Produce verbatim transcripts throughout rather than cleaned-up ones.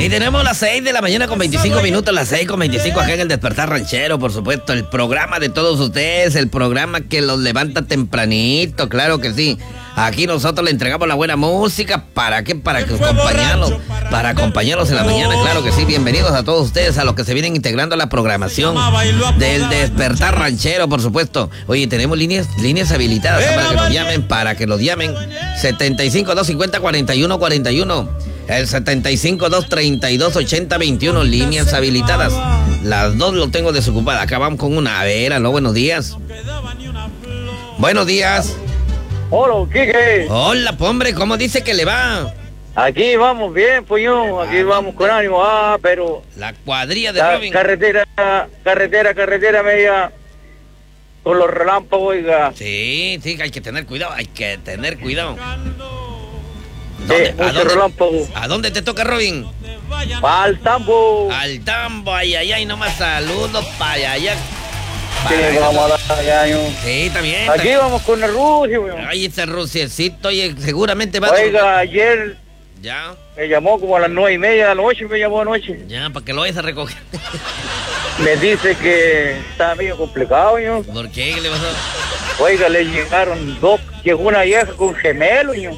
Y tenemos las seis de la mañana con veinticinco minutos, las seis con veinticinco acá en el Despertar Ranchero, por supuesto, el programa de todos ustedes, el programa que los levanta tempranito, claro que sí. Aquí nosotros le entregamos la buena música, ¿para qué? Para que acompañarlos, para acompañarlos en la mañana, claro que sí. Bienvenidos a todos ustedes, a los que se vienen integrando a la programación del Despertar Ranchero, por supuesto. Oye, tenemos líneas, líneas habilitadas, ¿eh? Para que nos llamen, para que los llamen. setenta y cinco, doscientos cincuenta, cuarenta y uno cuarenta y uno. El setenta y cinco, doscientos treinta y dos, ochenta veintiuno, líneas habilitadas. Las dos lo tengo desocupadas. Acá vamos con una. A ver, aló, buenos días. Buenos días. Hola, Quique. Hola, hombre, ¿cómo dice que le va? Aquí vamos bien, pues yo, aquí ah, vamos con ánimo, ah, pero... La cuadrilla de la Robin. Carretera, carretera, carretera media, con los relámpagos, oiga. Sí, sí, hay que tener cuidado, hay que tener cuidado. ¿Dónde, sí, ¿a, dónde, ¿A dónde te toca, Robin? Al tambo. Al tambo, ay, ay, ay, nomás saludos para allá, allá. Sí, vamos a dar allá, yo. Sí, también. Aquí también. vamos con el Rucio, weón. Ay, ese Ruciecito, oye, seguramente va Oiga, a... ayer... Ya. Me llamó como a las nueve y media de la noche, me llamó anoche. Ya, para que lo vayas a recoger. Me dice que está medio complicado, yo. ¿Por qué? ¿Qué le pasó? Oiga, le llegaron dos, llegó una vieja con gemelo, yo.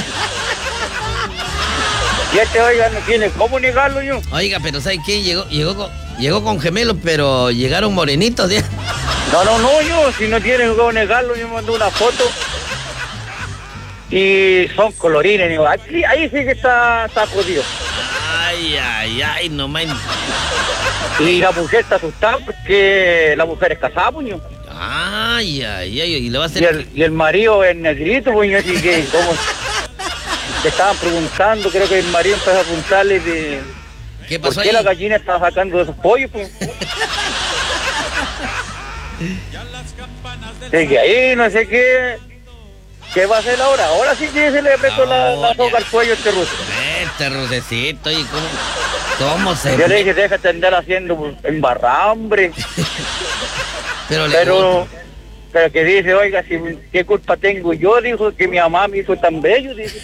Y este, oiga, no tiene cómo negarlo, yo. Oiga, pero ¿sabe qué? Llegó, llegó con, llegó con gemelos, pero llegaron morenitos, ¿ya? No, no, no, yo, si no tiene cómo negarlo, yo mandé una foto. Y son colorines, digo, aquí, ahí sí que está, está jodido. Ay, ay, ay, no me... Y la mujer está asustada porque la mujer es casada, puño. Ay, ay, ay, y le va a hacer... Y el, y el marido es negrito, puño, así que como... Te estaban preguntando, creo que el marido empezó a preguntarle de... ¿Qué pasó ¿Por qué ahí? la gallina estaba sacando de esos pollos, pues? Así que ahí no sé qué... ¿Qué va a hacer ahora? Ahora sí que se le apretó oh, la, la soga al cuello a este ruso. Este rusecito, ¿y cómo, cómo se...? Yo le dije, déjate andar haciendo embarrado, hombre. pero, le pero, pero que dice, oiga, si, ¿qué culpa tengo yo? Dijo que mi mamá me hizo tan bello, dice.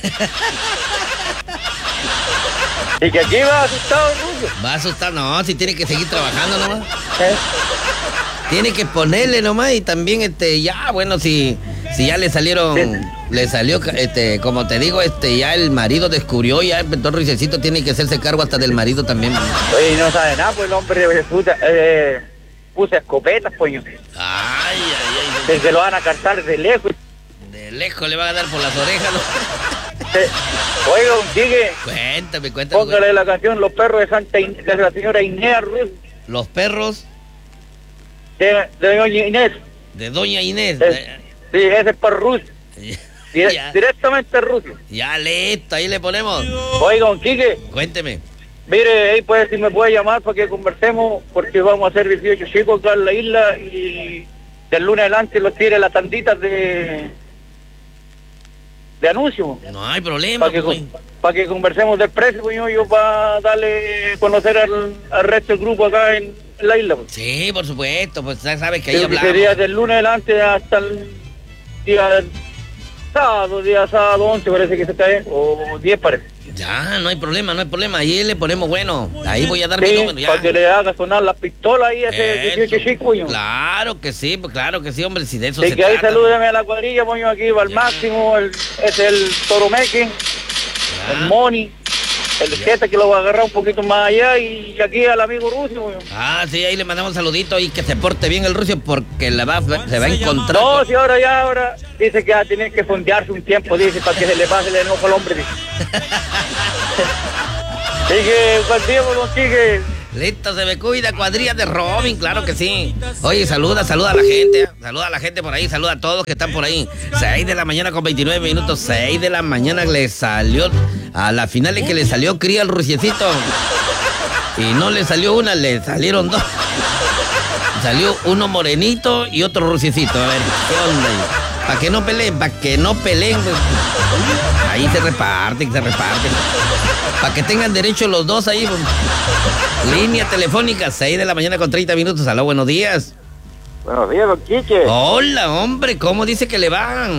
Y que aquí va asustado el ruso. Va a asustar, no, si tiene que seguir trabajando nomás. ¿Eh? Tiene que ponerle nomás y también, este, ya, bueno, si... Si ya le salieron, sí. le salió, este, como te digo, este, ya el marido descubrió, ya el doctor Ruicecito tiene que hacerse cargo hasta del marido también. Oye, no sabe nada, pues el hombre puta, eh, puso escopetas, coño. Ay, ay, ay. De que lo van a cantar de lejos. De lejos le van a dar por las orejas, ¿no? Sí. Oiga, un tigre. Cuéntame, cuéntame. Póngale cuéntame. La canción Los perros de Santa Inés, de la señora Inés Ruiz. Los perros. De, de doña Inés. De doña Inés. Es, de... Sí, ese es para Rusia. Dire directamente Rusia. Ya, listo, ahí le ponemos. Oiga, don Quique. Cuénteme. Mire, ahí puede, si me puede llamar para que conversemos, porque vamos a hacer dieciocho chicos acá en la isla y del lunes adelante los tire las tanditas de de anuncios. No hay problema. Para que, pa que conversemos del precio, pues yo, yo para darle conocer al, al resto del grupo acá en, en la isla. Pues. Sí, por supuesto, pues ya sabes que ahí sí, hablamos. Sería del lunes adelante hasta el día sábado, día sábado once parece que se cae, o diez parece. Ya, no hay problema, no hay problema, ahí le ponemos bueno, ahí voy a dar sí, mi número ya. Para que le haga sonar la pistola ahí a ese dieciocho chico, yo. Claro que sí, pues claro que sí, hombre, si de eso sí, se que trata. Ahí salúdeme a la cuadrilla, moño, aquí va al máximo, el, es el Toromeque, el Moni, el Z que lo va a agarrar un poquito más allá y aquí al amigo Rucio, moño. Ah, sí, ahí le mandamos un saludito y que se porte bien el Rucio porque la va, se va a encontrar. No, con... si ahora ya, ahora dice que va a tener que fondearse un tiempo, dice, para que se le pase el enojo al hombre, dice. Sigue, cuadrilla, don Quique. Listo, se me cuida, cuadrilla de Robin, claro que sí. Oye, saluda, saluda a la gente, saluda a la gente por ahí, saluda a todos que están por ahí. seis de la mañana con veintinueve minutos, seis de la mañana le salió, a la final es que le salió cría al Ruciecito. Y no le salió una, le salieron dos. Salió uno morenito y otro Ruciecito. A ver, ¿qué onda ahí? Para que no peleen, para que no peleen. Ahí se reparten, se reparten. Para que tengan derecho los dos ahí. Línea telefónica, seis de la mañana con treinta minutos. Aló, buenos días. Buenos días, don Quique. Hola, hombre, ¿cómo dice que le van?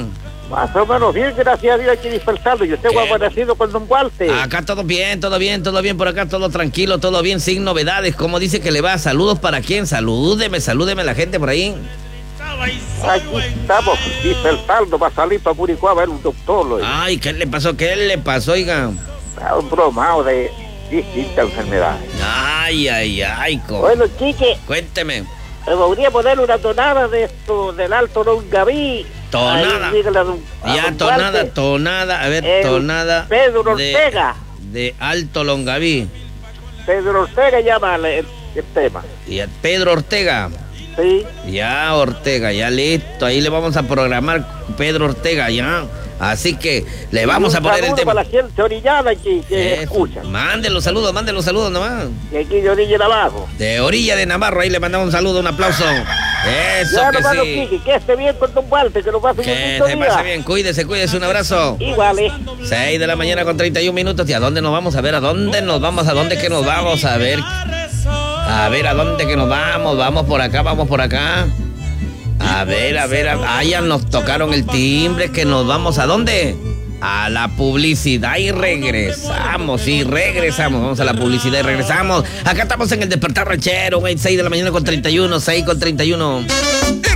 Más o menos bien, gracias a Dios, aquí dispersando. Yo tengo aparecido con don Walter. Acá todo bien, todo bien, todo bien, por acá todo tranquilo, todo bien, sin novedades. ¿Cómo dice que le va? ¿Saludos para quién? Salúdeme, salúdeme a la gente por ahí. Aquí estamos dispersando para salir para Curicó a ver un doctor. Lo Ay, ¿qué le pasó? ¿Qué le pasó, oiga? Está un bromado de distintas enfermedades. Ay, ay, ay, co. Bueno, chique, Cuénteme. me podría poner una tonada de esto del Alto Longaví. Tonada. Ahí, dígale a don- a Ya, don tonada, Walter. tonada. A ver, El tonada. Pedro de- Ortega. De Alto Longaví. Pedro Ortega llama el, el tema. Y a Pedro Ortega. Sí. Ya, Ortega, ya listo. Ahí le vamos a programar Pedro Ortega, ya. Así que le vamos Y a un poner el saludo tema. para la gente orillada que, que Eso. escucha. Mande los saludos, mande los saludos nomás. Que aquí de orilla de abajo. De Orilla de Navarro, ahí le mandamos un saludo, un aplauso. Eso Ya, que hermano sí. Quique, que esté bien con don Walter, que lo pase un Que bonito se día. pase bien, cuídese, cuídese, un abrazo. Igual, eh. seis de la mañana con treinta y un minutos. ¿Y a dónde nos vamos? A ver, ¿a dónde nos vamos? ¿A dónde que nos vamos? A ver. A ver, ¿a dónde que nos vamos? Vamos por acá, vamos por acá. A ver, a ver, a... Ah, ya nos tocaron el timbre, que nos vamos. ¿A dónde? A la publicidad y regresamos, y regresamos. Vamos a la publicidad y regresamos. Acá estamos en el Despertar Ranchero, seis de la mañana con treinta y uno, seis con treinta y uno.